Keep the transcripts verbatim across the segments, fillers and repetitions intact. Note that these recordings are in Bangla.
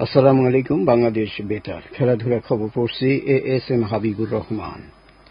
আসসালামু আলাইকুম। বাংলাদেশ বেতার খেলাধুলা খবর পড়ছি A S M Habibur Rahman.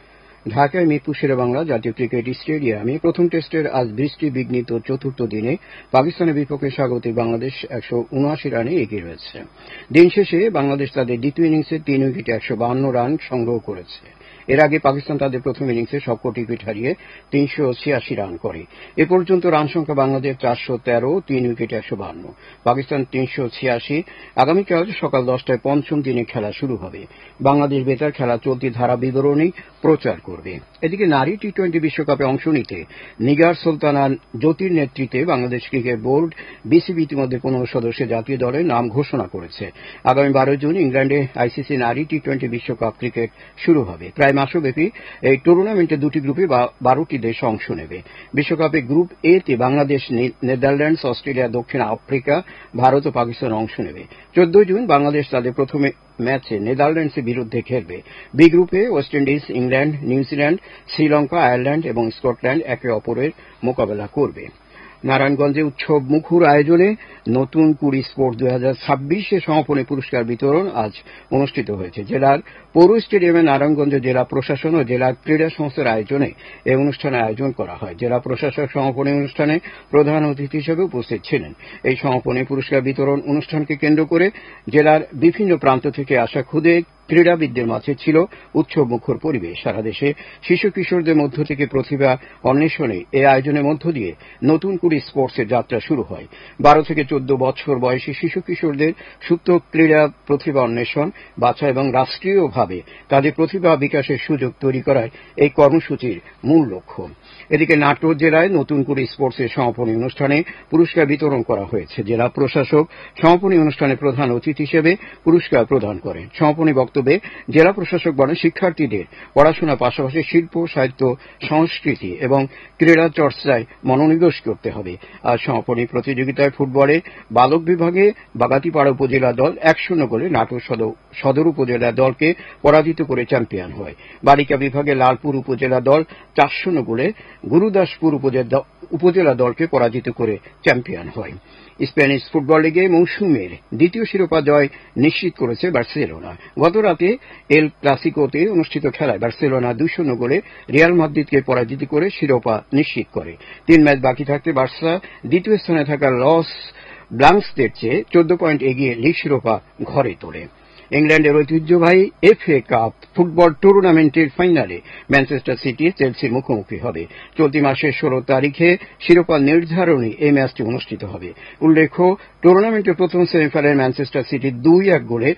ঢাকায় মিরপুর শেরেবাংলা জাতীয় ক্রিকেট স্টেডিয়ামে প্রথম টেস্টের আজ বৃষ্টি বিঘ্নিত চতুর্থ দিনে পাকিস্তানের বিপক্ষে স্বাগতিক বাংলাদেশ একশো উনআশি রানে এগিয়ে রয়েছে। দিন শেষে বাংলাদেশ তাদের দ্বিতীয় ইনিংসে তিন উইকেটে একশো বাহান্ন রান সংগ্রহ করেছে। এর আগে পাকিস্তান তাদের প্রথম ইনিংসে সবকটি উইকেট হারিয়ে তিনশো ছিয়াশি রান করে। এ পর্যন্ত রান সংখ্যা বাংলাদেশ চারশো তেরো, তিন উইকেটে একশো বাহান্ন, পাকিস্তান তিনশো ছিয়াশি। আগামীকাল সকাল দশটায় পঞ্চম দিনে খেলা শুরু হবে। বাংলাদেশ বেতার খেলা চলতি ধারা বিবরণী প্রচার করবে। এদিকে নারী টি টোয়েন্টি বিশ্বকাপে অংশ নিতে নিগার সুলতানা জ্যোতির নেতৃত্বে বাংলাদেশ ক্রিকেট বোর্ড বিসিবি ইতিমধ্যে পনেরো সদস্যের জাতীয় দলের নাম ঘোষণা করেছে। আগামী বারোই জুন ইংল্যান্ডে আইসিসি নারী টি টোয়েন্টি বিশ্বকাপ ক্রিকেট শুরু হবে। প্রায় মাসব্যাপী এই টুর্নামেন্টে দুটি গ্রুপে বারোটি দেশ অংশ নেবে। বিশ্বকাপে গ্রুপ এ তে বাংলাদেশ, নেদারল্যান্ডস, অস্ট্রেলিয়া, দক্ষিণ আফ্রিকা, ভারত ও পাকিস্তান অংশ নেবে। চোদ্দই জুন বাংলাদেশ তাদের প্রথম ম্যাচে নেদারল্যান্ডসের বিরুদ্ধে খেলবে। বি গ্রুপে West Indies, England, New Zealand, Sri Lanka, Ireland এবং স্কটল্যান্ড একে অপরের মোকাবেলা করবে। নারায়ণগঞ্জে উৎসব মুখর আয়োজনে নতুন কুড়ি স্পোর্ট দুই হাজার ছাব্বিশে সমাপনী পুরস্কার বিতরণ আজ অনুষ্ঠিত হয়েছে। জেলার পৌর স্টেডিয়ামে নারায়ণগঞ্জ জেলা প্রশাসন ও জেলা ক্রীড়া সংস্থার আয়োজনে এই অনুষ্ঠানের আয়োজন করা হয়। জেলা প্রশাসক সমাপনী অনুষ্ঠানে প্রধান অতিথি হিসেবে উপস্থিত ছিলেন। এই সমাপনী পুরস্কার বিতরণ অনুষ্ঠানকে কেন্দ্র করে জেলার বিভিন্ন প্রান্ত থেকে আসা ক্ষুদে ক্রীড়াবিদদের মাঝে ছিল উৎসব মুখর পরিবেশ। সারা দেশে শিশু কিশোরদের মধ্য থেকে প্রতিভা অন্বেষণে এই আয়োজনের মধ্য দিয়ে নতুন কুড়ি স্পোর্টসের যাত্রা শুরু হয়। বারো থেকে চোদ্দ বছর বয়সী শিশু কিশোরদের সুপ্ত ক্রীড়া প্রতিভা অন্বেষণ, বাছা এবং রাষ্ট্রীয়ভাবে তাদের প্রতিভা বিকাশের সুযোগ তৈরি করাই এই কর্মসূচির মূল লক্ষ্য। এদিকে নাটোর জেলায় নতুন কুড়ি স্পোর্টসের সমাপনী অনুষ্ঠানে পুরস্কার বিতরণ করা হয়েছে। জেলা প্রশাসক সমাপনী অনুষ্ঠানে প্রধান অতিথি হিসেবে পুরস্কার প্রদান করেন। সমাপনী বক্তব্যে জেলা প্রশাসক বলেন, শিক্ষার্থীদের পড়াশোনার পাশাপাশি শিল্প, সাহিত্য, সংস্কৃতি এবং ক্রীড়া চর্চায় মনোনিবেশ করতে হবে। আজ সমাপনী প্রতিযোগিতায় ফুটবলে বালক বিভাগে বাগাতিপাড়া উপজেলা দল এক শূন্য গোলে নাটোর সদর উপজেলা দলকে পরাজিত করে চ্যাম্পিয়ন হয়। বালিকা বিভাগে লালপুর উপজেলা দল চার শূন্য গোলে গুরুদাসপুর উপজেলা দলকে পরাজিত করে চ্যাম্পিয়ন হয়। স্প্যানিশ ফুটবল লিগে মৌসুমের দ্বিতীয় শিরোপা জয় নিশ্চিত করেছে বার্সেলোনা। গতরাতে এল ক্লাসিকোতে অনুষ্ঠিত খেলায় বার্সেলোনা দুই শূন্য গোলে রিয়াল মাদ্রিদকে পরাজিত করে শিরোপা নিশ্চিত করে। তিন ম্যাচ বাকি থাকতে বার্সা দ্বিতীয় স্থানে থাকা লস ব্লাঙ্কসদের চেয়ে চোদ্দ পয়েন্ট এগিয়ে লিগ শিরোপা ঘরে তোলে। ইংল্যান্ডের ঐতিহ্যবাহী এফ এ কাপ ফুটবল টুর্নামেন্টের ফাইনালে ম্যানচেস্টার সিটি চেলসির মুখোমুখি হবে। চলতি মাসের ষোলো তারিখে শিরোপা নির্ধারণী এই ম্যাচটি অনুষ্ঠিত হবে। উল্লেখ্য, টুর্নামেন্টের প্রথম সেমিফাইনালে ম্যানচেস্টার সিটি দুই এক গোলে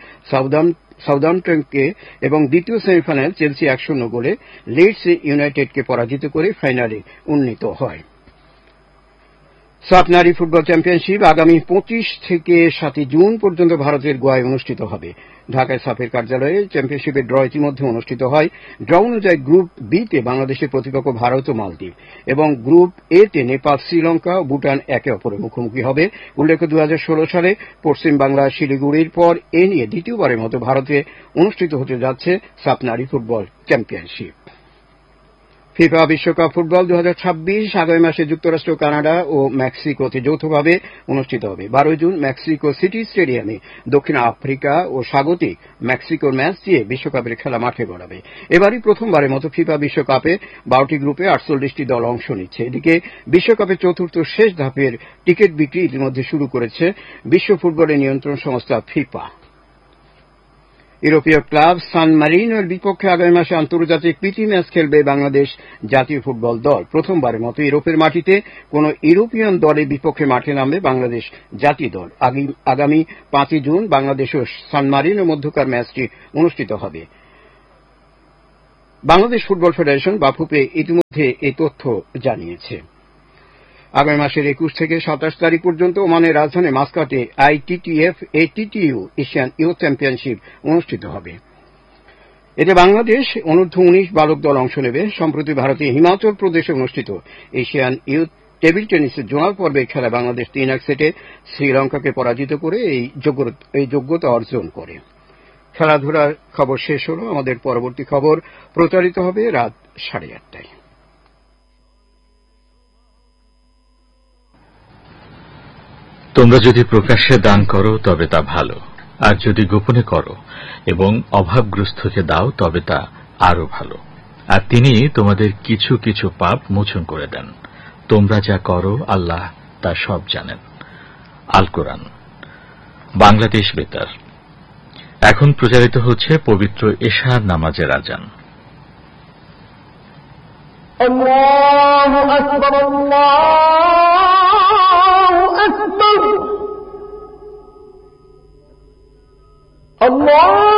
সাউদাম্পটনকে এবং দ্বিতীয় সেমিফাইনাল চেলসি এক শূন্য গোলে লিডস ইউনাইটেডকে পরাজিত করে ফাইনালে উন্নীত হয়। সাফ নারী ফুটবল চ্যাম্পিয়নশিপ আগামী পঁচিশ থেকে সাতই জুন পর্যন্ত ভারতের গোয়ায় অনুষ্ঠিত হবে। ঢাকায় সাফের কার্যালয়ে চ্যাম্পিয়নশিপের ড্র ইতিমধ্যে অনুষ্ঠিত হয়। ড্র অনুযায়ী গ্রুপ বি তে বাংলাদেশের প্রতিপক্ষ ভারত ও মালদ্বীপ এবং গ্রুপ এ তে নেপাল, শ্রীলঙ্কা ও ভুটান একে অপরের মুখোমুখি হবে। উল্লেখ্য, দুই হাজার ষোলো সালে পশ্চিম বাংলা শিলিগুড়ির পর এ নিয়ে দ্বিতীয়বারের মতো ভারতে অনুষ্ঠিত হতে যাচ্ছে সাফ নারী ফুটবল চ্যাম্পিয়নশিপ। ফিফা বিশ্বকাপ ফুটবল দু হাজার ছাব্বিশ আগামী মাসে যুক্তরাষ্ট্র, কানাডা ও মেক্সিকোতে যৌথভাবে অনুষ্ঠিত হবে। বারোই জুন মেক্সিকো সিটি স্টেডিয়ামে দক্ষিণ আফ্রিকা ও স্বাগতিক মেক্সিকোর ম্যাচ দিয়ে বিশ্বকাপের খেলা মাঠে গড়াবে। এবারই প্রথমবারের মতো ফিফা বিশ্বকাপে বারোটি গ্রুপে আটচল্লিশটি দল অংশ নিচ্ছে। এদিকে বিশ্বকাপের চতুর্থ শেষ ধাপের টিকিট বিক্রি ইতিমধ্যে শুরু করেছে বিশ্ব ফুটবলের নিয়ন্ত্রণ সংস্থা ফিফা। ইউরোপীয় ক্লাব সান মারিনোর বিপক্ষে আগামী মাসে আন্তর্জাতিক প্রীতি ম্যাচ খেলবে বাংলাদেশ জাতীয় ফুটবল দল। প্রথমবারের মতো ইউরোপের মাটিতে কোন ইউরোপিয়ান দলের বিপক্ষে মাঠে নামবে বাংলাদেশ জাতীয় দল। আগামী পাঁচই জুন বাংলাদেশ ও সান মারিনোর মধ্যকার ম্যাচটি অনুষ্ঠিত হবে। বাংলাদেশ ফুটবল ফেডারেশন বাফুফে ইতিমধ্যে এই তথ্য জানিয়েছে। আগামী মাসের একুশ থেকে সাতাশ তারিখ পর্যন্ত ওমানের রাজধানী মাস্কাটে আইটিটিএফ এটিটিইউ এশিয়ান ইউথ চ্যাম্পিয়নশিপ অনুষ্ঠিত হবে। এতে বাংলাদেশ অনূর্ধ্ব উনিশ বালক দল অংশ নেবে। সম্প্রতি ভারতে হিমাচল প্রদেশে অনুষ্ঠিত এশিয়ান ইউথ টেবিল টেনিসের জোনাল পর্বের খেলায় বাংলাদেশ তিন এক সেটে শ্রীলঙ্কাকে পরাজিত করে এই যোগ্যতা অর্জন করে। খেলাধুলার খবর শেষ হল। আমাদের পরবর্তী খবর প্রচারিত হবে রাত সাড়ে আটটায়। তোমরা যদি প্রকাশ্যে দান করো তবে তা ভালো, আর যদি গোপনে করো এবং অভাবগ্রস্তকে দাও তবে তা আরো ভালো। আর তিনি তোমাদের কিছু কিছু পাপ মোচন করে দেন। তোমরা যা করো আল্লাহ তা সব জানেন। আল কোরআন বাংলাদেশ বেতার। এখন প্রচারিত হচ্ছে পবিত্র এশার নামাজের আজান। আল্লাহু আকবার, আল্লাহু আকবার, আল্লাহ।